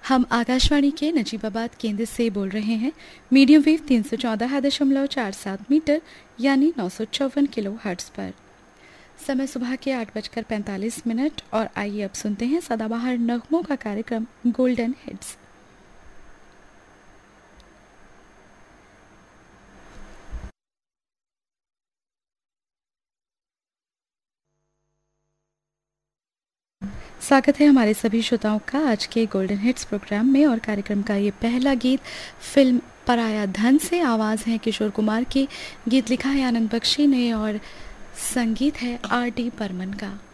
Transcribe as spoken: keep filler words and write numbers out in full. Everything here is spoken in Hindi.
हम आकाशवाणी के नजीबाबाद केंद्र से बोल रहे हैं। मीडियम वेव तीन सौ चौदह दशमलव चार सात मीटर यानी नौ सौ चौवन किलो हर्ट्ज पर। समय सुबह के आठ बजकर पैंतालीस मिनट और आइए अब सुनते हैं सदाबहार नगमों का कार्यक्रम गोल्डन हिट्स। स्वागत है हमारे सभी श्रोताओं का आज के गोल्डन हिट्स प्रोग्राम में। और कार्यक्रम का ये पहला गीत फिल्म पराया धन से। आवाज़ है किशोर कुमार की, गीत लिखा है आनंद बख्शी ने और संगीत है आर डी बर्मन का।